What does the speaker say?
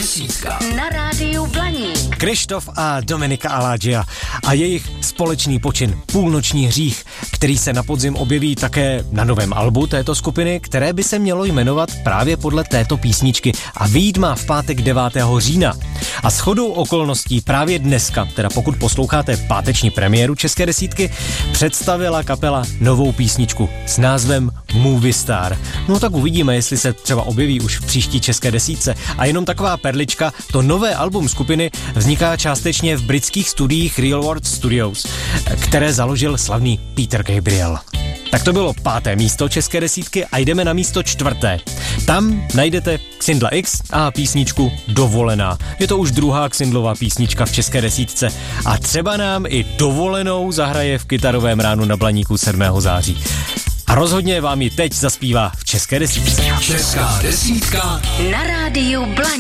desítka na rádiu Blaník. Krištof a Dominika Aladžia a jejich společný počin Půlnoční hřích, který se na podzim objeví také na novém albu této skupiny, které by se mělo jmenovat právě podle této písničky a vyjít má v pátek 9. října. A shodou okolností právě dneska, teda pokud posloucháte páteční premiéru České desítky, představila kapela novou písničku s názvem Movie Star. No tak uvidíme, jestli se třeba objeví už v příští České desítce. A jenom taková perlička, to nové album skupiny vzniká částečně v britských studiích Real World Studios, které založil slavný Peter Gabriel. Tak to bylo 5. místo České desítky a jdeme na místo 4. Tam najdete Xindla X a písničku Dovolená. Je to už druhá Xindlova písnička v České desítce a třeba nám i Dovolenou zahraje v kytarovém ránu na Blaníku 7. září. A rozhodně vám ji teď zaspívá v České desítce. Česká desítka na rádiu Blaník.